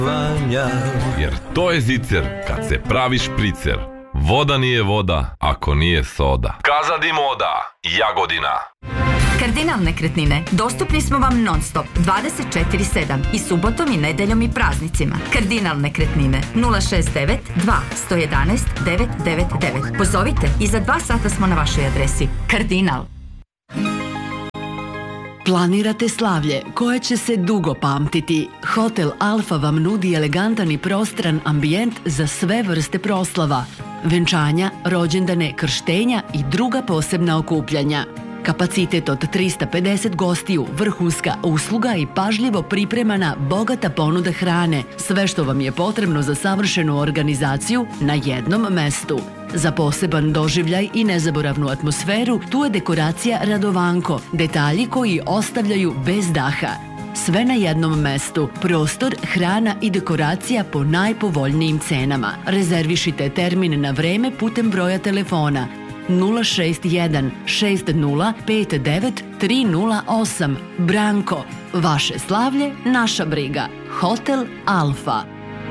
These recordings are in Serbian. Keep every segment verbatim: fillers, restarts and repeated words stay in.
Jer to je zicer kad se pravi špricer. Voda nije voda ako nije soda. Kazadi moda, Jagodina. Kardinal nekretnine. Dostupni smo vam non stop dvadeset četiri sedam i subotom i nedeljom i praznicima. Kardinal nekretnine nula šest devet dva jedan jedan devet devet devet. Pozovite i za dva sata smo na vašoj adresi. Kardinal. Planirate slavlje koje će se dugo pamtiti. Hotel Alfa vam nudi elegantan i prostran ambijent za sve vrste proslava, venčanja, rođendane, krštenja i druga posebna okupljanja. Kapacitet od trista pedeset gostiju, vrhunska usluga i pažljivo pripremana bogata ponuda hrane. Sve što vam je potrebno za savršenu organizaciju na jednom mestu. Za poseban doživljaj i nezaboravnu atmosferu tu je dekoracija Radovanko, detalji koji ostavljaju bez daha. Sve na jednom mestu, prostor, hrana i dekoracija po najpovoljnijim cenama. Rezervišite termin na vreme putem broja telefona nula šest jedan šest nula pet devet tri nula osam. Branko, vaše slavlje, naša briga. Hotel Alfa.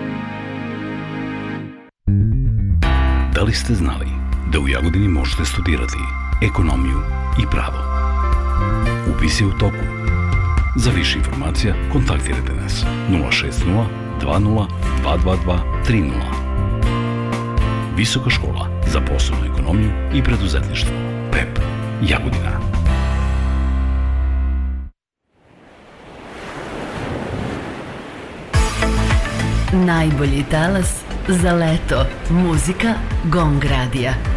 Da li ste znali da u Jagodini možete studirati ekonomiju i pravo? Upis je u toku. Za više informacija kontaktirajte nas nula šest nula dva nula dva dva dva tri nula. Visoka škola za poslovnu ekonomiju i preduzetništvo. P E P Jagodina. Najbolji talas za leto. Muzika Gong Radija.